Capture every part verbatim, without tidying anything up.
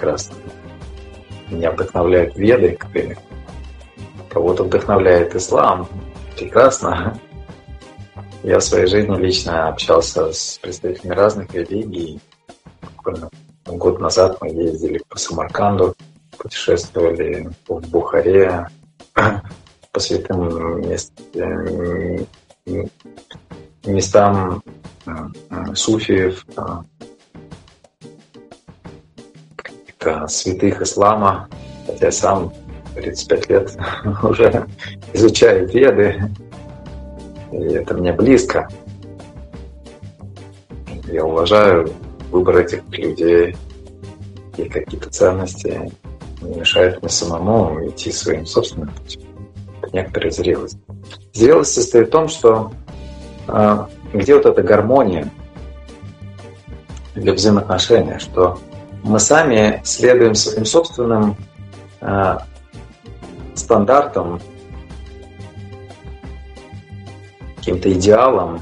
прекрасно. Меня вдохновляют веды, к примеру. Кого-то вдохновляет ислам. Прекрасно. Я в своей жизни лично общался с представителями разных религий. Буквально год назад мы ездили по Самарканду, путешествовали в Бухаре, по святым мест, местам суфиев, каких-то святых ислама. Хотя я сам тридцать пять лет уже изучаю веды, и это мне близко. Я уважаю выбор этих людей и какие-то ценности не мешают мне самому идти своим собственным путем. Это некоторая зрелость. Зрелость состоит в том, что э, где вот эта гармония для взаимоотношений, что мы сами следуем своим собственным э, стандартам, каким-то идеалам,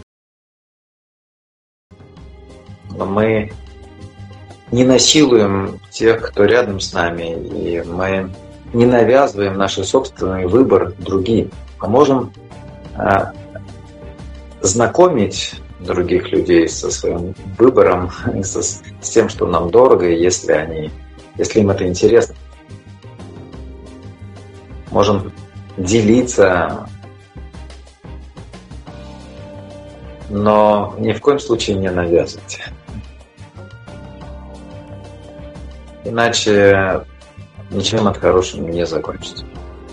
но мы не насилуем тех, кто рядом с нами, и мы не навязываем наш собственный выбор другим. Мы можем э, знакомить других людей со своим выбором, со, с тем, что нам дорого, если, они, если им это интересно. Можем делиться, но ни в коем случае не навязывать. Иначе ничем от хорошего не закончится.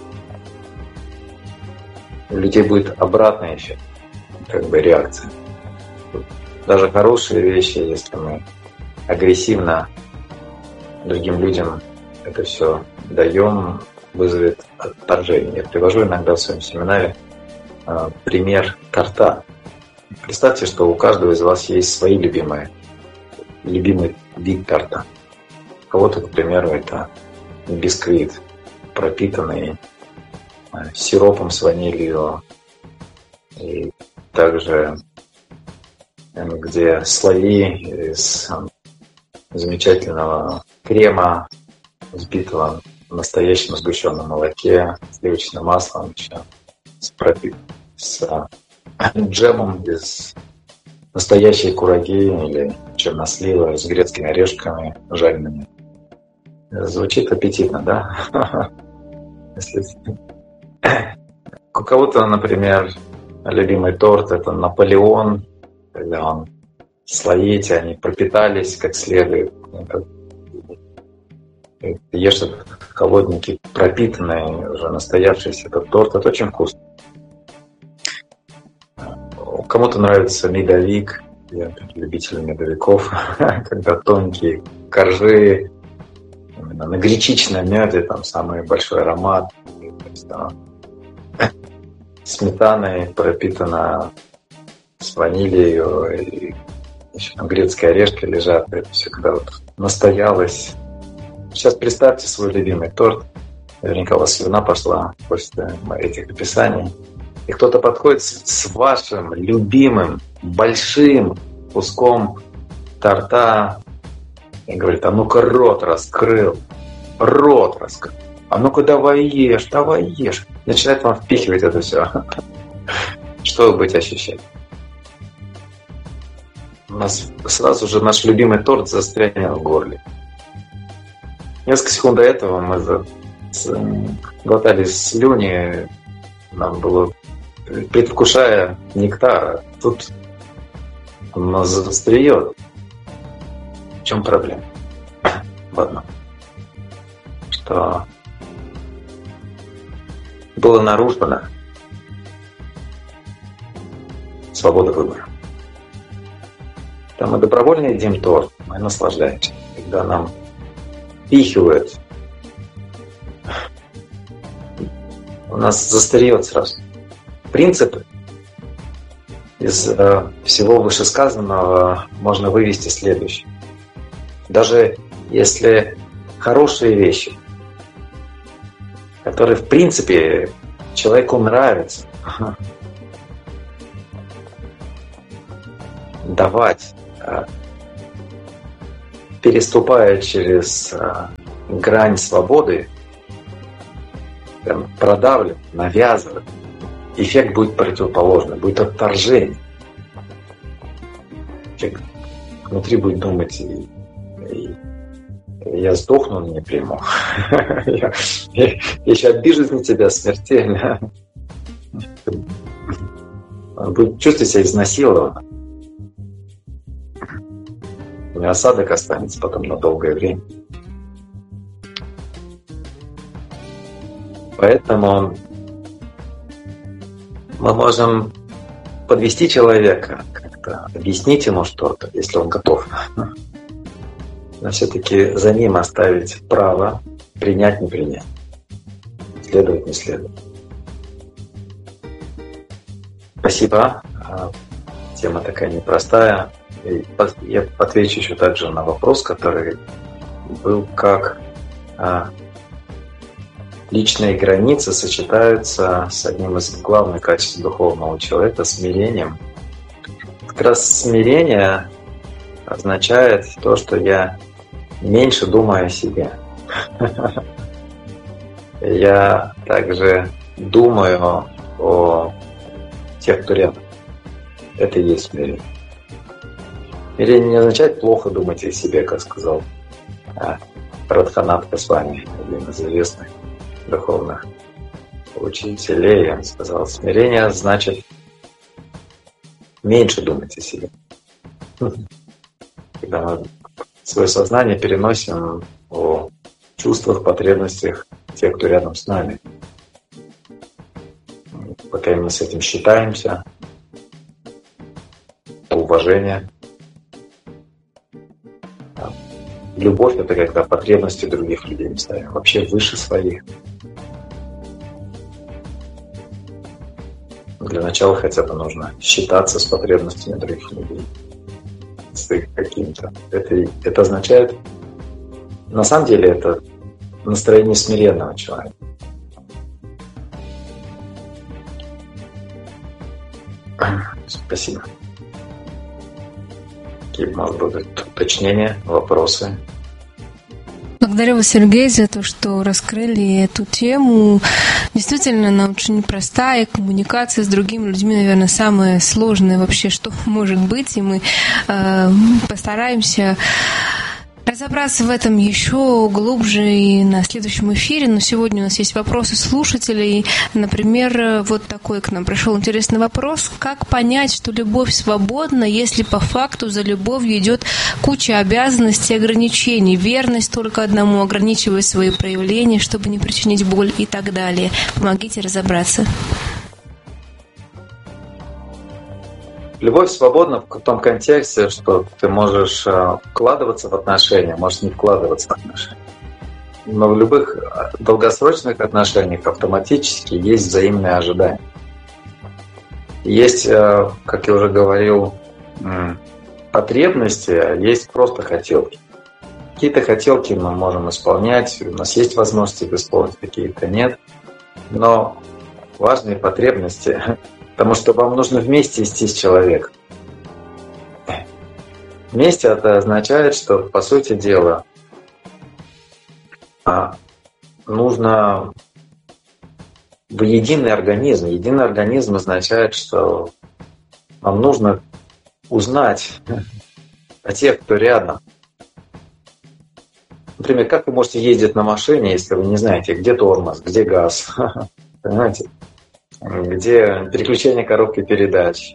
У людей будет обратный эффект, как бы реакция. Даже хорошие вещи, если мы агрессивно другим людям это все даем, вызовет отторжение. Я привожу иногда в своем семинаре э, пример торта. Представьте, что у каждого из вас есть свои любимые, любимый вид торта. У кого-то, к примеру, это бисквит, пропитанный э, сиропом с ванилью, и также э, где слои из э, замечательного крема, взбитого в настоящем сгущенном молоке, сливочным маслом, еще с, пропит... с джемом из настоящей кураги или чернослива с грецкими орешками жареными. Звучит аппетитно, да? У кого-то, например, любимый торт — это Наполеон, когда он слои эти, они пропитались как следует. Ты ешь этот холодненький, пропитанный, уже настоявшийся этот торт. Это очень вкусно. Кому-то нравится медовик. Я любитель медовиков. Когда тонкие коржи, именно на гречичном меде, там самый большой аромат. Сметаной пропитана с ванилью, и еще там грецкие орешки лежат. Это все когда вот настоялось. Сейчас представьте свой любимый торт. Наверняка у вас слюна пошла после этих описаний. И кто-то подходит с вашим любимым большим куском торта и говорит: а ну-ка рот раскрыл, рот раскрыл, а ну-ка давай ешь, давай ешь. Начинает вам впихивать это все. Что вы будете ощущать? У нас сразу же наш любимый торт застрянет в горле. Несколько секунд до этого мы глотали слюни, нам было, предвкушая нектар. Тут он нас застряет. В чем проблема? В одном. Что было нарушено свобода выбора. Там мы добровольно едим торт, мы наслаждаемся. Когда нам впихивают, у нас застареет сразу. Принципы из э, всего вышесказанного можно вывести следующее. Даже если хорошие вещи, которые в принципе человеку нравятся, давать э, переступая через а, грань свободы, прям продавливать, навязывать, эффект будет противоположный, будет отторжение. Человек внутри будет думать, и, и, я сдохну, но не приму. Я, я, я еще обижусь на тебя смертельно. Он будет чувствовать себя изнасилованным. У него осадок останется потом на долгое время. Поэтому мы можем подвести человека, как-то объяснить ему что-то, если он готов. Но все-таки за ним оставить право принять, не принять, следовать, не следовать. Спасибо. Тема такая непростая. И я отвечу еще также на вопрос, который был, как личные границы сочетаются с одним из главных качеств духовного человека — смирением. Как раз смирение означает то, что я меньше думаю о себе. Я также думаю о тех, кто рядом. Это и есть смирение. Смирение не означает плохо думать о себе, как сказал Радханат Госвами, один из известных духовных учителей. Он сказал, смирение значит меньше думать о себе. Когда мы свое сознание переносим о чувствах, потребностях тех, кто рядом с нами. Пока мы с этим считаемся, уважение. Любовь — это когда потребности других людей мы ставим вообще выше своих. Для начала хотя бы нужно считаться с потребностями других людей, с их каким-то. Это, это означает, на самом деле, это настроение смиренного человека. Спасибо. Какие, может быть, уточнения, вопросы? Благодарю вас, Сергей, за то, что раскрыли эту тему. Действительно, она очень непростая. Коммуникация с другими людьми, наверное, самое сложное вообще, что может быть. И мы э, постараемся разобраться в этом еще глубже и на следующем эфире. Но сегодня у нас есть вопросы слушателей. Например, вот такой к нам пришел интересный вопрос. Как понять, что любовь свободна, если по факту за любовью идет куча обязанностей и ограничений? Верность только одному, ограничивая свои проявления, чтобы не причинить боль и так далее. Помогите разобраться. Любовь свободна в том контексте, что ты можешь вкладываться в отношения, можешь не вкладываться в отношения. Но в любых долгосрочных отношениях автоматически есть взаимные ожидания. Есть, как я уже говорил, потребности, а есть просто хотелки. Какие-то хотелки мы можем исполнять, у нас есть возможность их исполнить, какие-то нет. Но важные потребности, потому что вам нужно вместе идти с человеком. Вместе это означает, что, по сути дела, нужно в единый организм. Единый организм означает, что нам нужно узнать о тех, кто рядом. Например, как вы можете ездить на машине, если вы не знаете, где тормоз, где газ, понимаете? Где переключение коробки передач,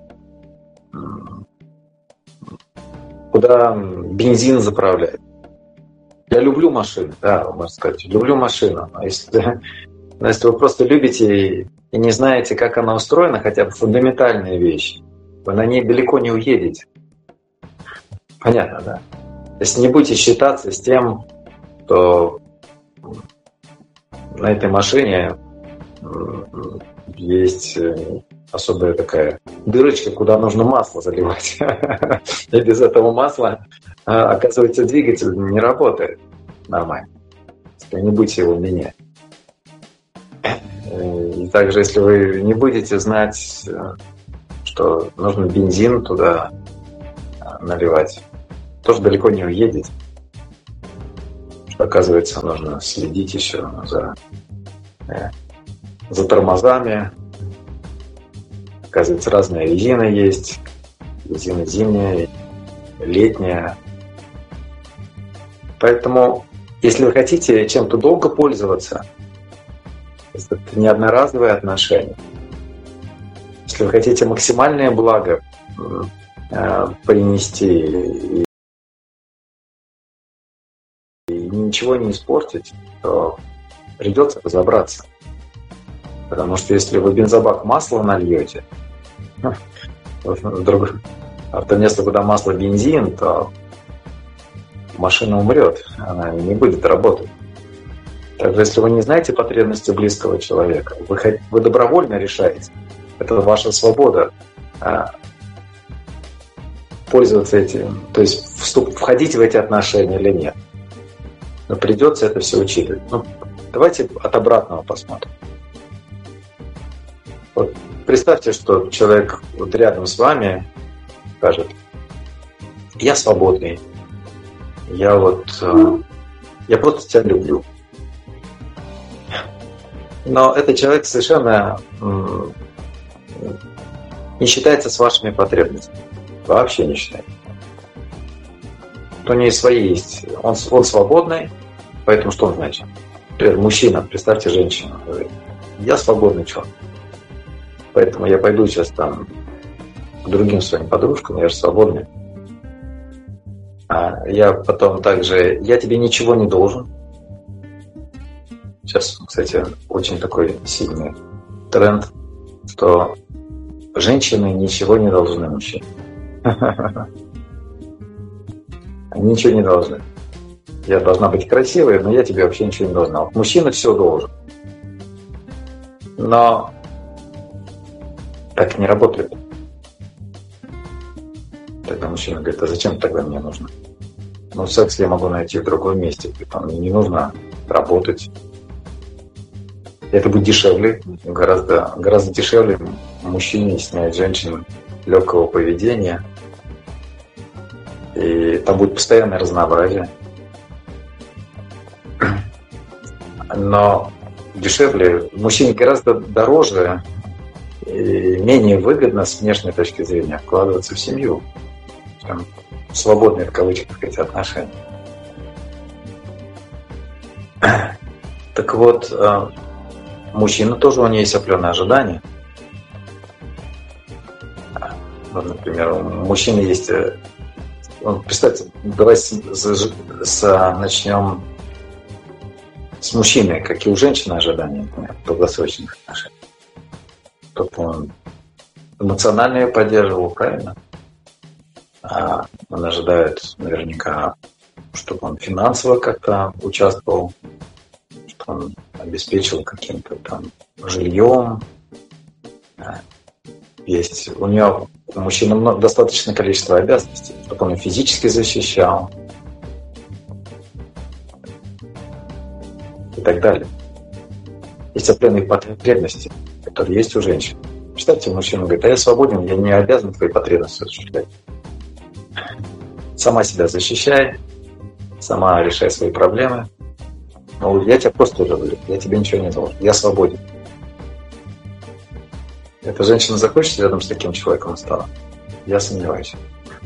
куда бензин заправлять. Я люблю машину, да, можно сказать, люблю машину. Но если, но если вы просто любите и, и не знаете, как она устроена, хотя бы фундаментальные вещи, вы на ней далеко не уедете. Понятно, да? Если не будете считаться с тем, что на этой машине есть особая такая дырочка, куда нужно масло заливать. И без этого масла, оказывается, двигатель не работает нормально, если вы не будете его менять. И также, если вы не будете знать, что нужно бензин туда наливать, тоже далеко не уедете. оказывается, нужно следить еще за, за тормозами. Оказывается, разные резины есть. Резина зимняя, летняя. Поэтому, если вы хотите чем-то долго пользоваться, это не одноразовые отношения. Если вы хотите максимальное благо э, принести и, и ничего не испортить, то придется разобраться. Потому что если вы в бензобак масло нальете, в другое автоместо, куда масло бензин, то машина умрет, она не будет работать. Также, если вы не знаете потребности близкого человека, вы, вы добровольно решаете, это ваша свобода, а, пользоваться этим, то есть вступ, входить в эти отношения или нет. Но придется это все учитывать. Ну, давайте от обратного посмотрим. Вот представьте, что человек вот рядом с вами скажет: я свободный, я вот, я просто тебя люблю. Но этот человек совершенно не считается с вашими потребностями. Вообще не считается. У него свои есть. Он, он свободный, поэтому что он значит? Например, мужчина, представьте женщину, говорит: я свободный человек. Поэтому я пойду сейчас там к другим своим подружкам, я же свободный. А я потом также, я тебе ничего не должен. Сейчас, кстати, очень такой сильный тренд, что женщины ничего не должны мужчине. Они ничего не должны. Я должна быть красивой, но я тебе вообще ничего не должна. Вот мужчина все должен. Но так не работает. Тогда мужчина говорит: а зачем тогда мне нужно? Ну, секс я могу найти в другом месте. Мне не нужно работать. Это будет дешевле, гораздо, гораздо дешевле мужчине снять женщину легкого поведения. И там будет постоянное разнообразие. Но дешевле, мужчине гораздо дороже и менее выгодно с внешней точки зрения вкладываться в семью, чем в свободные, в кавычках, эти отношения. Так вот, мужчина тоже, у него есть определенные ожидания. Вот, например, у мужчины есть... Представьте, давай с, с, с, начнем с мужчины, какие у женщины ожидания, например, в долгосрочных отношениях. Чтобы он эмоционально ее поддерживал, правильно? А он ожидает наверняка, чтобы он финансово как-то участвовал, чтобы он обеспечил каким-то там жильем. Есть у нее, у мужчины много, достаточное количество обязанностей, чтобы он ее физически защищал и так далее. Есть определенные потребности, которые есть у женщин. Представьте, мужчина говорит: а я свободен, я не обязан твои потребности осуществлять. Сама себя защищай, сама решай свои проблемы. Ну, я тебя просто люблю, я тебе ничего не должен, я свободен. Эта женщина захочет рядом с таким человеком стала? Я сомневаюсь.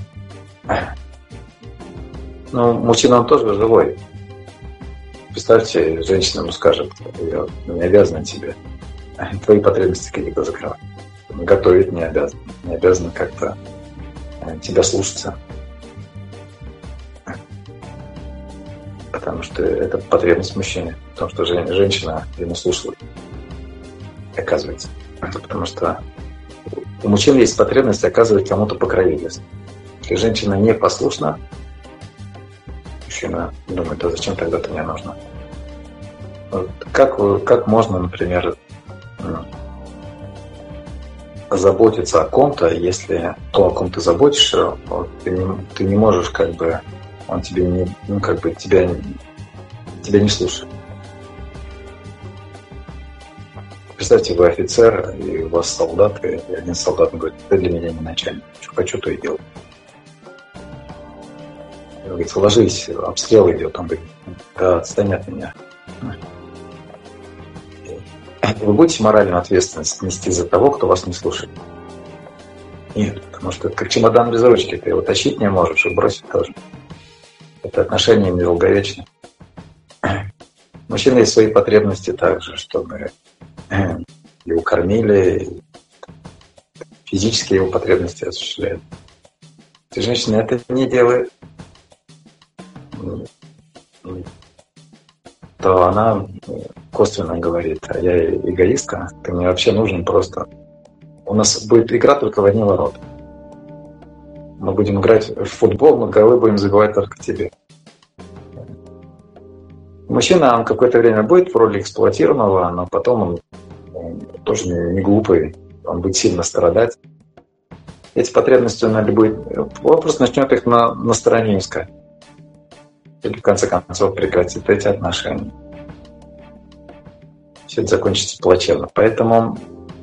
Ну, мужчина, он тоже живой. Представьте, женщина ему скажет: я не обязана тебе твои потребности какие-то закрывать. Готовить не обязан, не обязан как-то тебя слушаться. Потому что это потребность мужчины, потому что женщина ему слушает, оказывается. Потому что у мужчин есть потребность оказывать кому-то покровительство. Если женщина не послушна, мужчина думает: а зачем тогда ты мне нужна? Вот как, как можно, например, заботиться о ком-то, если то, о ком ты заботишься, вот, ты, не, ты не можешь, как бы, он тебе не, ну, как бы, тебя, тебя не слушает. Представьте, вы офицер, и у вас солдат, и один солдат говорит: ты для меня не начальник, что хочу, то и делаю. говорит, ложись, обстрел идет. Он говорит, да, отстань от меня. Вы будете моральную ответственность нести за того, кто вас не слушает? Нет, потому что это как чемодан без ручки. Ты его тащить не можешь и бросить тоже. Это отношения недолговечны. У мужчины есть свои потребности также, чтобы его кормили, физические его потребности осуществляют. Если женщина это не делает, то она косвенно говорит, а я эгоистка, ты мне вообще нужен просто. У нас будет игра только в одни ворота. Мы будем играть в футбол, но голы будем забивать только тебе. Мужчина, он какое-то время будет в роли эксплуатированного, но потом он, он тоже не, не глупый, он будет сильно страдать. Эти потребности он будет, он просто начнет их на, на стороне искать. Или в конце концов прекратит эти отношения. Все это закончится плачевно. Поэтому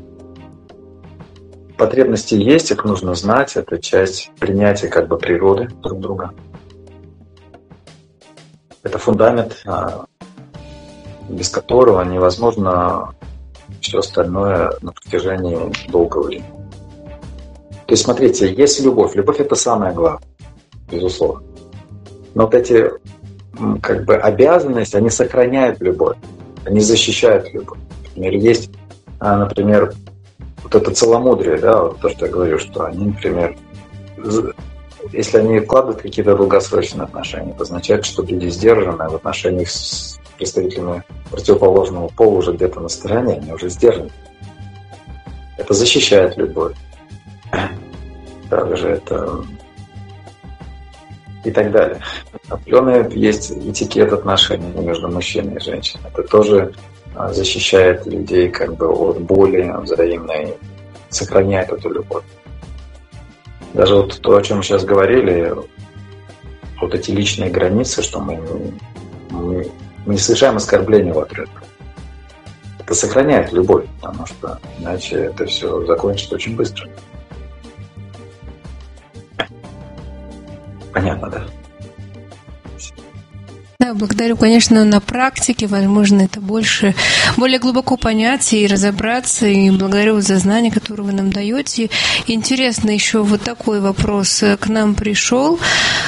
потребности есть, их нужно знать. Это часть принятия как бы природы друг друга. Это фундамент, без которого невозможно все остальное на протяжении долгого времени. То есть, смотрите, есть любовь. Любовь – это самое главное, безусловно. Но вот эти как бы обязанности, они сохраняют любовь, они защищают любовь. Например, есть, например, вот это целомудрие, да, вот то, что я говорю, что они, например, если они вкладывают какие-то долгосрочные отношения, это означает, что люди сдержаны в отношениях с представителями противоположного пола уже где-то на стороне, они уже сдержаны. Это защищает любовь. Также это и так далее. Определенный есть этикет отношений между мужчиной и женщиной. Это тоже защищает людей как бы от боли взаимной, сохраняет эту любовь. Даже вот то, о чем мы сейчас говорили, вот эти личные границы, что мы, мы, мы не совершаем оскорбления в ответ. Это сохраняет любовь, потому что иначе это все закончится очень быстро. Понятно, да? Да, благодарю. Конечно, на практике, возможно, это больше, более глубоко понять и разобраться. И благодарю за знания, которые вы нам даете. Интересно, еще вот такой вопрос к нам пришел.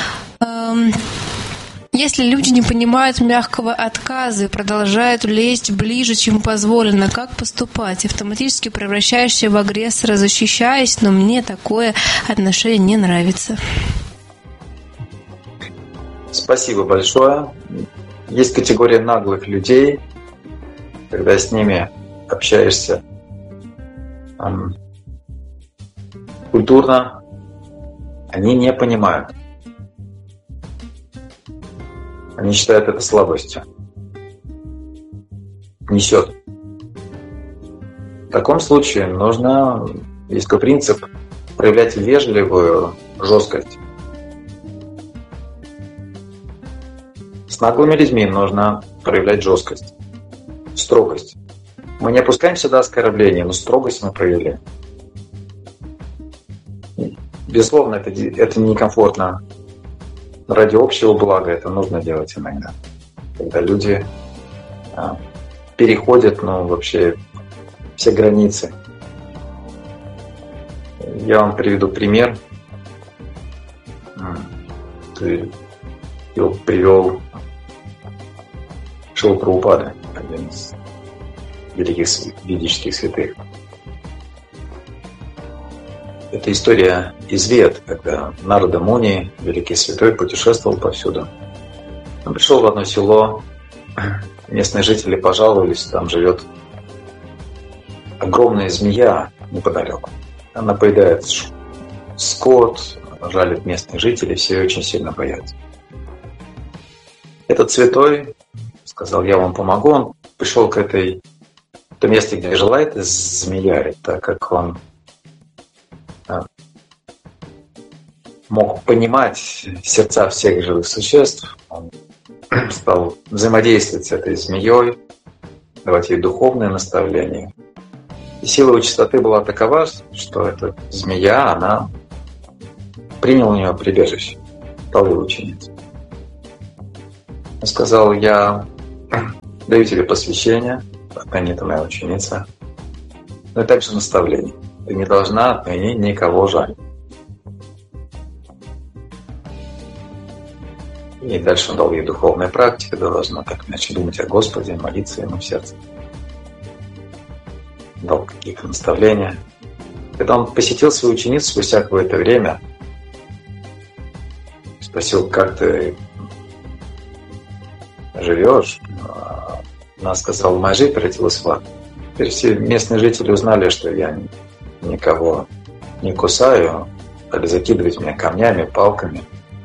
Если люди не понимают мягкого отказа и продолжают лезть ближе, чем позволено, как поступать? Автоматически превращаешься в агрессора, защищаясь, но мне такое отношение не нравится. Спасибо большое. Есть категория наглых людей, когда с ними общаешься эм, культурно, они не понимают. Они считают это слабостью. Несет. В таком случае нужно, есть такой принцип, проявлять вежливую жесткость. С наглыми людьми нужно проявлять жесткость, строгость. Мы не опускаемся до оскорбления, но строгость мы проявляем. Безусловно, это, это некомфортно. Ради общего блага это нужно делать иногда. Когда люди а, переходят, ну, вообще все границы. Я вам приведу пример. Ты его привел Шрила Прабхупада, один из великих ведических святых. Это история из Вед, когда Нарада Муни, великий святой, путешествовал повсюду. Он пришел в одно село, местные жители пожаловались, там живет огромная змея неподалеку. Она поедает скот, жалит местных жителей, все очень сильно боятся. Этот святой сказал, я вам помогу. Он пришел к этой, в то место, где жила эта змея, так как он мог понимать сердца всех живых существ, он стал взаимодействовать с этой змеей, давать ей духовные наставления. И сила его чистоты была такова, что эта змея, она приняла у нее прибежище, стала его ученицей. Он сказал: я даю тебе посвящение, отныне ты моя ученица, но и также наставление. Ты не должна отныне никого жалить. И дальше он дал ей духовные практики, ты должна так иначе думать о Господе, молиться Ему в сердце. Дал какие-то наставления. Когда он посетил свою ученицу спустя какое-то время, спросил: как ты живешь? Она сказала: моя жизнь превратилась в ад. Теперь все местные жители узнали, что я никого не кусаю, стали закидывать меня камнями, палками.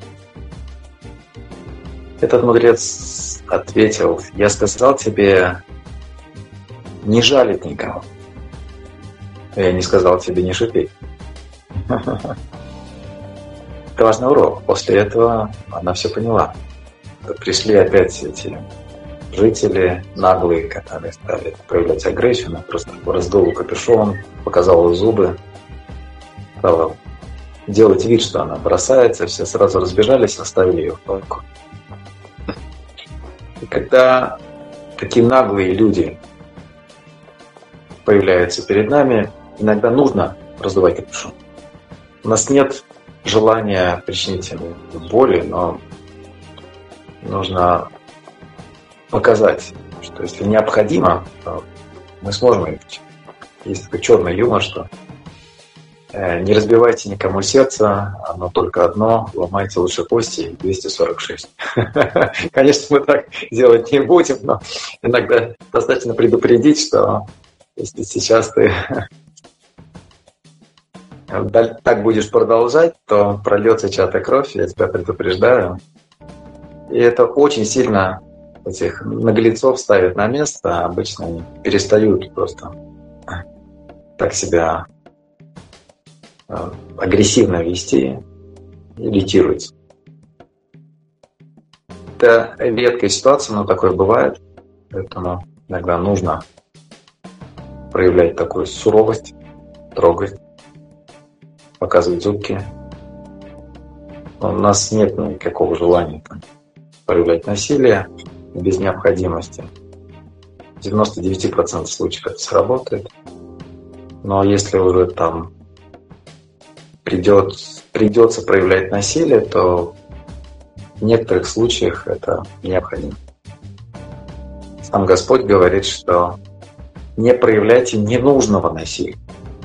Этот мудрец ответил: я сказал тебе не жалить никого. Я не сказал тебе не шипеть. Это важный урок. После этого она все поняла. Пришли опять эти жители наглые, которые стали проявлять агрессию. Она просто раздула капюшон, показала зубы, стала делать вид, что она бросается. Все сразу разбежались, оставили ее в покое. И когда такие наглые люди появляются перед нами, иногда нужно раздувать капюшон. У нас нет желания причинить ему боли, но нужно показать, что если необходимо, то мы сможем это. Есть такой черный юмор, что не разбивайте никому сердце, оно только одно, ломайте лучше кости двести сорок шесть. Конечно, мы так делать не будем, но иногда достаточно предупредить, что если сейчас ты так будешь продолжать, то прольется чья-то кровь, я тебя предупреждаю. И это очень сильно этих наглецов ставит на место, а обычно они перестают просто так себя агрессивно вести, иритировать. Это редкая ситуация, но такое бывает, поэтому иногда нужно проявлять такую суровость, трогать, показывать зубки. Но у нас нет никакого желания там проявлять насилие без необходимости. В девяноста девяти процентах случаев это сработает. Но если уже там придет, придется проявлять насилие, то в некоторых случаях это необходимо. Сам Господь говорит, что не проявляйте ненужного насилия.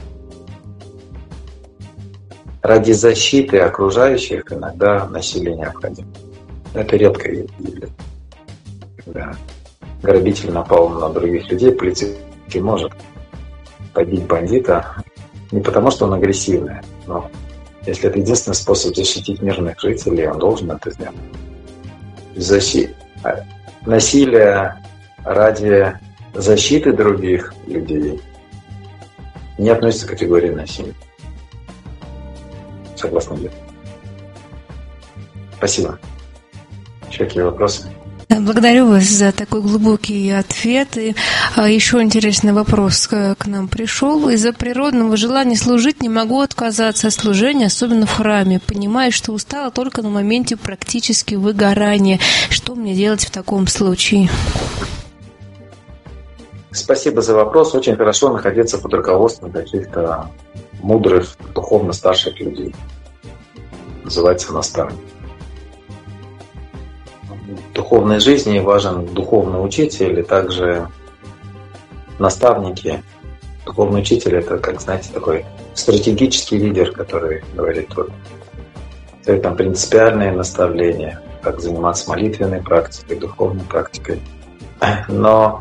Ради защиты окружающих иногда насилие необходимо. Это редкое явление. Когда грабитель напал на других людей, полицейский может побить бандита не потому, что он агрессивный, но если это единственный способ защитить мирных жителей, он должен это сделать. Защи... Насилие ради защиты других людей не относится к категории насилия. Согласны ли? Спасибо. Еще какие вопросы? Благодарю вас за такой глубокий ответ. И еще интересный вопрос к нам пришел. Из-за природного желания служить не могу отказаться от служения, особенно в храме. Понимаю, что устала только на моменте практически выгорания. Что мне делать в таком случае? Спасибо за вопрос. Очень хорошо находиться под руководством каких-то мудрых, духовно старших людей. Называется наставник. В духовной жизни важен духовный учитель и также наставники. Духовный учитель – это, как знаете, такой стратегический лидер, который говорит, вот, дает там принципиальные наставления, как заниматься молитвенной практикой, духовной практикой. Но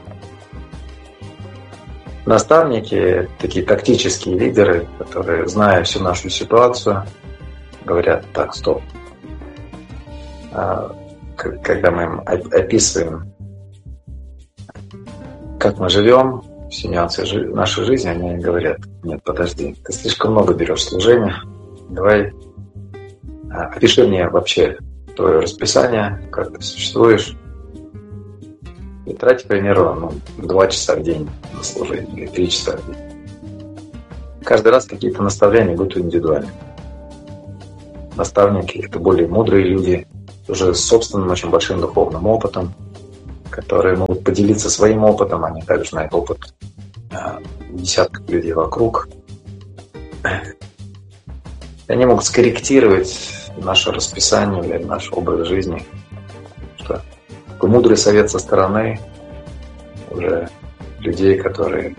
наставники, такие тактические лидеры, которые, зная всю нашу ситуацию, говорят: так, стоп. Когда мы им описываем, как мы живем, все нюансы нашей жизни, они говорят: нет, подожди, ты слишком много берешь служения, давай опиши мне вообще твое расписание, как ты существуешь, и трать, к примеру, ну, два часа в день на служение или три часа в день. Каждый раз какие-то наставления будут индивидуальны. Наставники – это более мудрые люди, уже собственным очень большим духовным опытом, которые могут поделиться своим опытом, они также знают опыт десятков людей вокруг. Они могут скорректировать наше расписание или наш образ жизни. Что такой мудрый совет со стороны уже людей, которые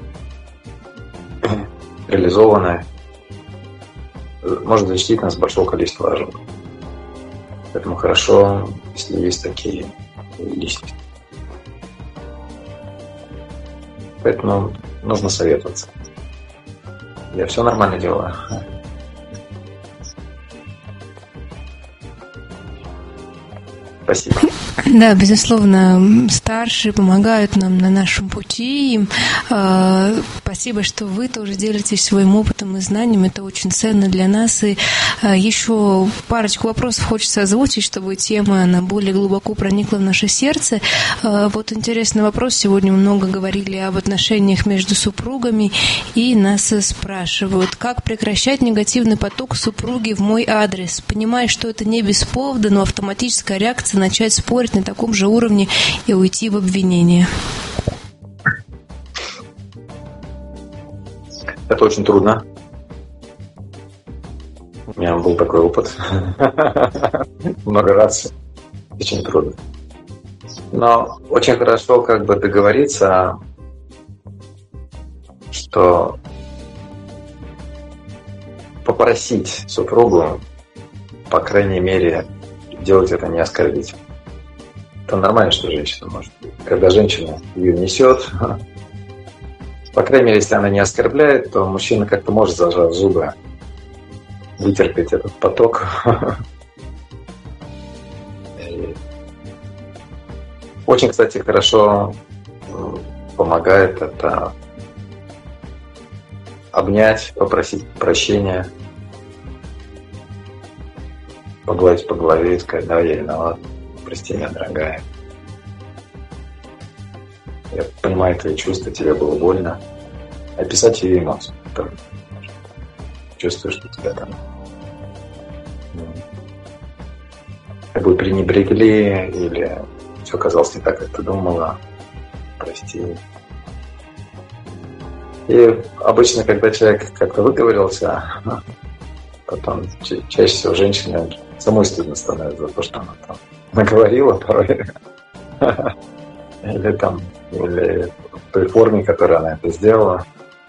реализованы, может защитить нас от большого количества ошибок. Поэтому хорошо, если есть такие личности. Поэтому нужно советоваться. Я все нормально делаю. Спасибо. Да, безусловно, старшие помогают нам на нашем пути. Спасибо, что вы тоже делитесь своим опытом и знанием. Это очень ценно для нас. И еще парочку вопросов хочется озвучить, чтобы тема она более глубоко проникла в наше сердце. Вот интересный вопрос. Сегодня мы много говорили об отношениях между супругами, и нас спрашивают, как прекращать негативный поток супруги в мой адрес, понимая, что это не без повода, но автоматическая реакция начать спорить на таком же уровне и уйти в обвинение. Это очень трудно. У меня был такой опыт. Много раз. Очень трудно. Но очень хорошо как бы договориться, что попросить супругу, по крайней мере, делать это не оскорбительно. Это нормально, что женщина может. Когда женщина ее несет, по крайней мере, если она не оскорбляет, то мужчина как-то может, зажав зубы, вытерпеть этот поток. И очень, кстати, хорошо помогает это обнять, попросить прощения, погладить по голове и сказать: давай, я виноват, прости меня, дорогая. Я понимаю твои чувства, тебе было больно. Описать ее эмоции. Чувствую, что тебя там как бы пренебрегли, или все казалось не так, как ты думала. Прости. И обычно, когда человек как-то выговорился, потом чаще всего женщине самой стыдно становится за то, что она там наговорила порой. Или там, или в той форме, которой она это сделала.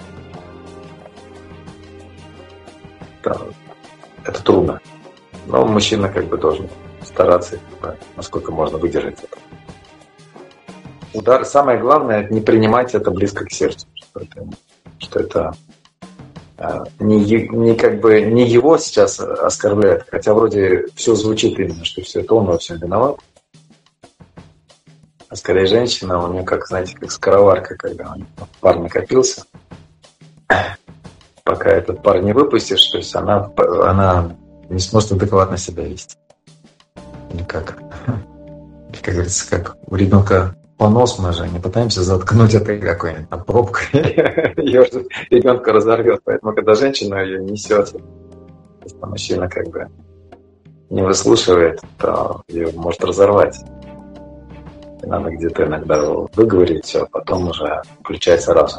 Это трудно. Но мужчина как бы должен стараться, насколько можно выдержать это. Удар. Самое главное — не принимать это близко к сердцу. Что это, что это не, не, как бы, не его сейчас оскорбляет, хотя вроде все звучит именно, что все это он во всем виноват. А скорее женщина, у нее, как, знаете, как скороварка, когда пар накопился. Пока этот пар не выпустишь, то есть она, она не сможет адекватно себя вести. Или как, как говорится, как у ребенка понос, мы же не пытаемся заткнуть этой какой-нибудь там пробкой. Ее же ребенка разорвет. Поэтому, когда женщина ее несет, если мужчина как бы не выслушивает, то ее может разорвать. И надо где-то иногда выговорить все, а потом уже включается разум.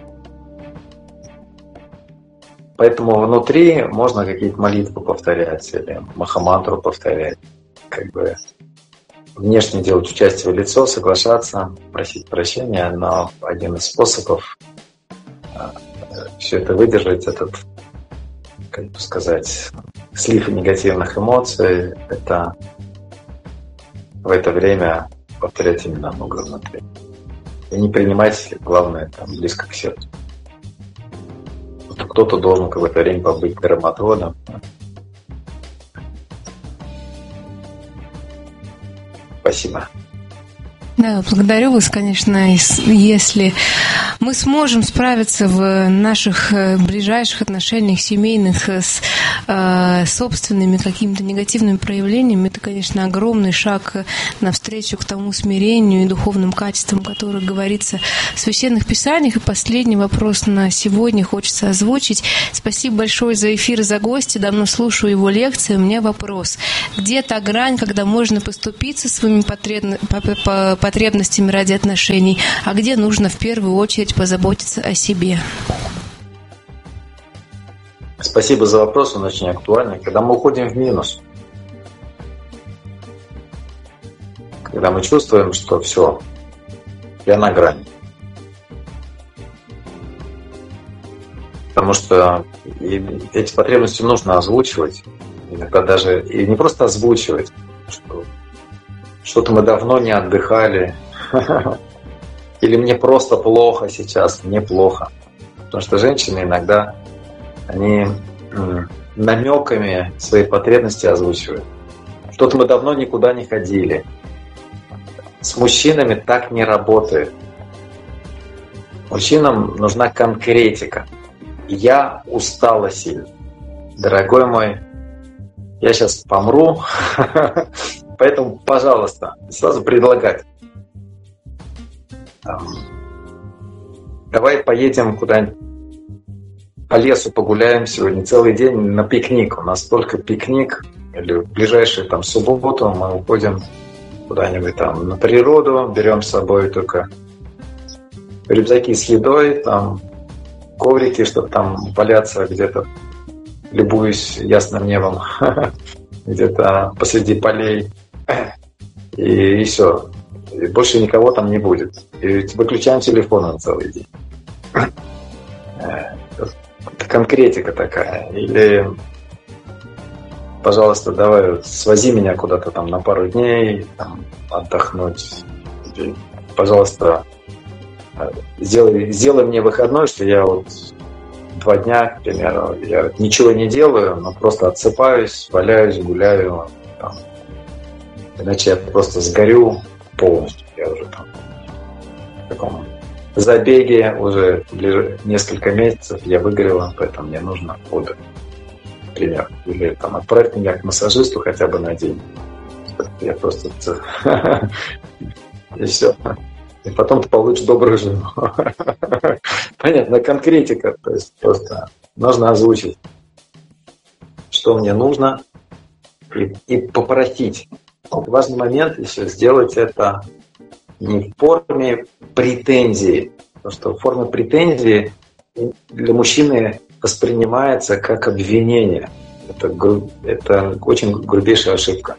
Поэтому внутри можно какие-то молитвы повторять или махамантру повторять, как бы внешне делать участие в лицо, соглашаться, просить прощения, но один из способов все это выдержать, этот, как бы сказать, слив негативных эмоций, это в это время повторять именно много внутри. И не принимать, главное, там, близко к сердцу. Кто-то должен какое-то время побыть громоотводом. Спасибо. Да, благодарю вас, конечно, если мы сможем справиться в наших ближайших отношениях семейных с э, собственными какими-то негативными проявлениями, это, конечно, огромный шаг навстречу к тому смирению и духовным качествам, о которых говорится в Священных Писаниях. И последний вопрос на сегодня хочется озвучить. Спасибо большое за эфир, за гости. Давно слушаю его лекции. У меня вопрос. Где та грань, когда можно поступиться своими потребностями, потребностями ради отношений, а где нужно в первую очередь позаботиться о себе? Спасибо за вопрос, он очень актуальный. Когда мы уходим в минус, когда мы чувствуем, что все, я на грани. Потому что эти потребности нужно озвучивать, иногда даже и не просто озвучивать, что что-то мы давно не отдыхали, или мне просто плохо сейчас, мне плохо. Потому что женщины иногда, они намеками свои потребности озвучивают. Что-то мы давно никуда не ходили. С мужчинами так не работает. Мужчинам нужна конкретика. Я устала сильно. Дорогой мой, я сейчас помру, поэтому, пожалуйста, сразу предлагать. Давай поедем куда-нибудь по лесу, погуляем сегодня целый день на пикник. У нас только пикник. Или в ближайшую там субботу мы уходим куда-нибудь там на природу, берем с собой только рюкзаки с едой, там коврики, чтобы там валяться где-то, любуясь ясным небом, где-то посреди полей. И, и все. И больше никого там не будет. И выключаем телефон на целый день. Это конкретика такая. Или, пожалуйста, давай вот, свози меня куда-то там на пару дней, там, отдохнуть. Или, пожалуйста, сделай, сделай мне выходной, что я вот два дня, к примеру, я ничего не делаю, но просто отсыпаюсь, валяюсь, гуляю. Там. Иначе я просто сгорю полностью. Я уже там в таком забеге уже ближе несколько месяцев, я выгорела, поэтому мне нужно отдых. Например. Или там отправить меня к массажисту хотя бы на день. Я просто... И все. И потом ты получишь добрую жену. Понятно, конкретика. То есть просто нужно озвучить, что мне нужно, и, и попросить. Важный момент еще сделать это не в форме претензии. Потому что в форме претензии для мужчины воспринимается как обвинение. Это, гру... это очень грубейшая ошибка.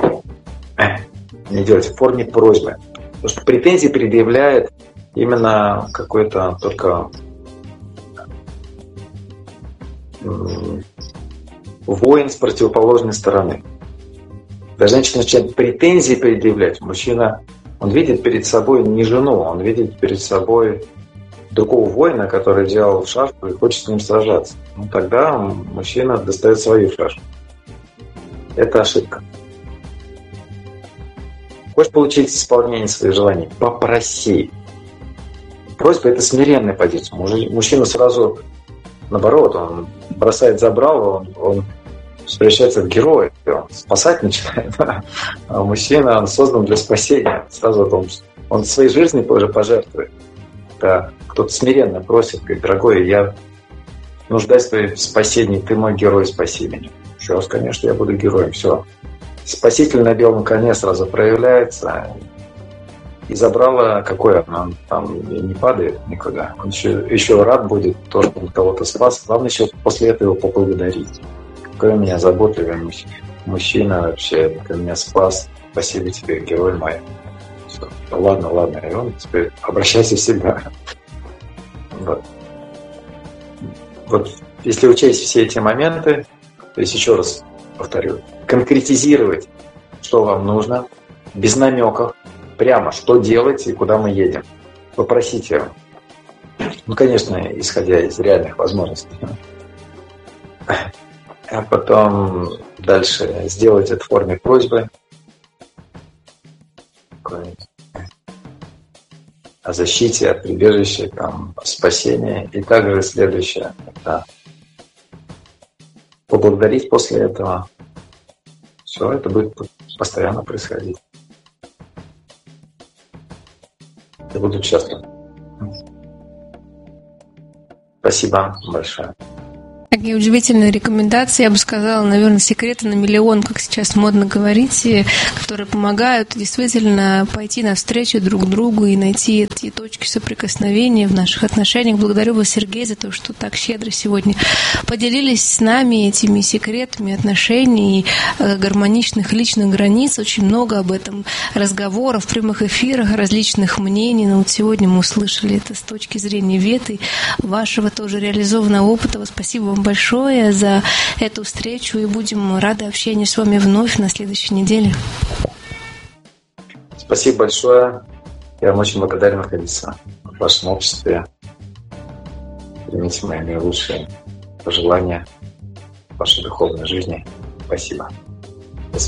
Не делать в форме просьбы. Потому что претензии предъявляет именно какой-то только воин с противоположной стороны. Когда женщина начинает претензии предъявлять, мужчина, он видит перед собой не жену, он видит перед собой другого воина, который взял шашку и хочет с ним сражаться. Ну, тогда мужчина достает свою шашку. Это ошибка. Хочешь получить исполнение своих желаний? Попроси. Просьба – это смиренная позиция. Мужчина сразу, наоборот, он бросает забрало, он, он превращается в героя, он спасать начинает. А мужчина, он создан для спасения. Сразу он, он своей жизнью тоже пожертвует. Да, кто-то смиренно просит, говорит: дорогой, я нуждаюсь в твоем спасении, ты мой герой, спаси меня. Сейчас, конечно, я буду героем, все. Спаситель на белом коне сразу проявляется. И забрало какое? Он там не падает никуда. Он еще, еще рад будет, то, что он кого-то спас. Главное еще после этого поблагодарить. Какой у меня заботливый мужчина вообще, ты меня спас. Спасибо тебе, герой мой. Все. Ладно, ладно. И он теперь обращайся в себя. Вот. Вот если учесть все эти моменты, то есть еще раз повторю, конкретизировать, что вам нужно, без намеков, прямо, что делать и куда мы едем. Попросите, ну, конечно, исходя из реальных возможностей. А потом дальше сделать это в форме просьбы. о защите, о прибежище, там, о спасении. И также следующее – это поблагодарить после этого. Все это будет постоянно происходить. Я буду счастлив. Спасибо большое. Такие удивительные рекомендации, я бы сказала, наверное, секреты на миллион, как сейчас модно говорить, которые помогают действительно пойти навстречу друг другу и найти эти точки соприкосновения в наших отношениях. Благодарю вас, Сергей, за то, что так щедро сегодня поделились с нами этими секретами отношений, гармоничных личных границ. Очень много об этом разговоров, в прямых эфирах, различных мнений. Но вот сегодня мы услышали это с точки зрения Веты, вашего тоже реализованного опыта. Спасибо вам большое за эту встречу, и будем рады общению с вами вновь на следующей неделе. Спасибо большое. Я вам очень благодарен находиться в вашем обществе. Примите мои наилучшие пожелания в вашей духовной жизни. Спасибо.